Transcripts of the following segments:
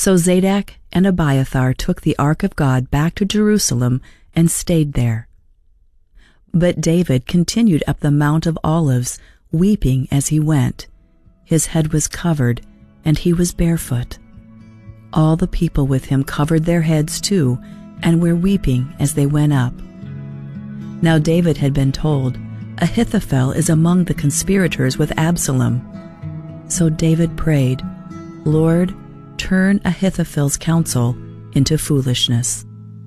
So Zadok and Abiathar took the ark of God back to Jerusalem and stayed there. But David continued up the Mount of Olives, weeping as he went. His head was covered, and he was barefoot. All the people with him covered their heads too, and were weeping as they went up. Now David had been told, Ahithophel is among the conspirators with Absalom. So David prayed, Lord, turn Ahithophel's counsel into foolishness.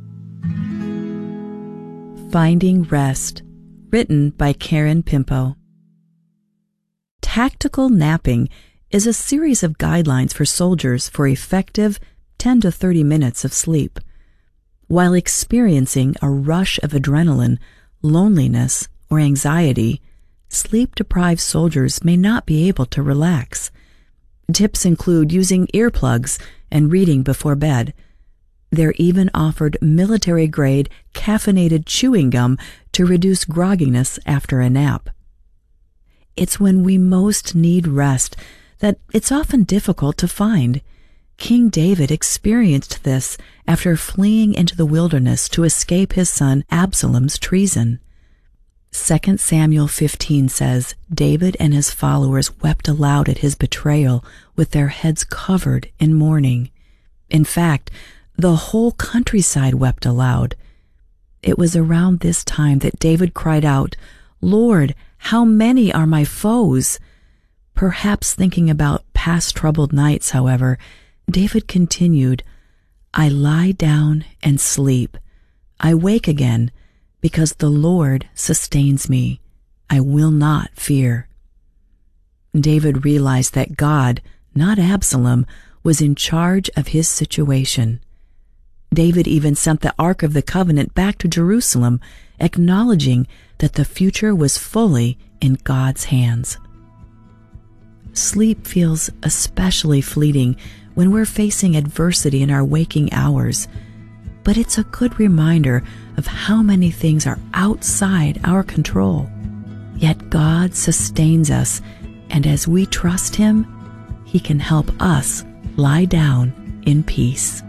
Finding Rest, written by Karen Pimpo. Tactical napping is a series of guidelines for soldiers for effective 10 to 30 minutes of sleep. While experiencing a rush of adrenaline, loneliness, or anxiety, sleep-deprived soldiers may not be able to relax. Tips include using earplugs and reading before bed. They're even offered military-grade caffeinated chewing gum to reduce grogginess after a nap. It's when we most need rest that it's often difficult to find. King David experienced this after fleeing into the wilderness to escape his son Absalom's treason. 2 Samuel 15 says, David and his followers wept aloud at his betrayal with their heads covered in mourning. In fact, the whole countryside wept aloud. It was around this time that David cried out, Lord, how many are my foes? Perhaps thinking about past troubled nights, however, David continued, I lie down and sleep. I wake again, because the Lord sustains me. I will not fear. David realized that God, not Absalom, was in charge of his situation. David even sent the Ark of the Covenant back to Jerusalem, acknowledging that the future was fully in God's hands. Sleep feels especially fleeting when we're facing adversity in our waking hours, but it's a good reminder of how many things are outside our control. Yet God sustains us, and as we trust Him, He can help us lie down in peace.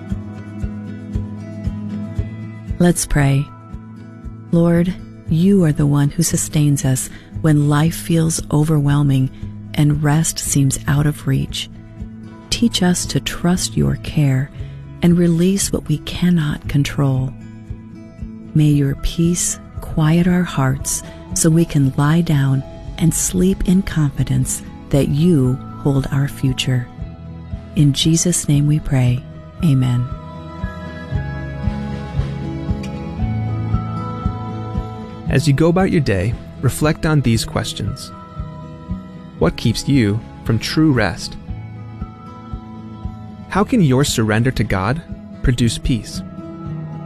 Let's pray. Lord, You are the one who sustains us when life feels overwhelming and rest seems out of reach. Teach us to trust Your care and release what we cannot control. May Your peace quiet our hearts so we can lie down and sleep in confidence that You hold our future. In Jesus' name we pray. Amen. As you go about your day, reflect on these questions. What keeps you from true rest? How can your surrender to God produce peace?